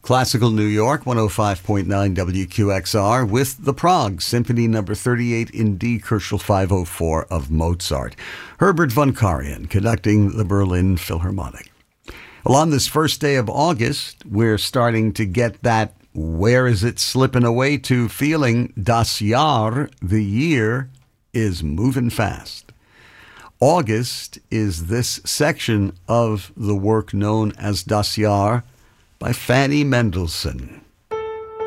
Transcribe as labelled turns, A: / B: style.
A: Classical New York, 105.9 WQXR, with the Prague Symphony No. 38 in D, Kochel 504 of Mozart. Herbert von Karajan conducting the Berlin Philharmonic. Well, on this first day of August, we're starting to get that where is it slipping away to feeling. Das Jahr, the year, is moving fast. August is this section of the work known as Das Jahr by Fanny Mendelssohn.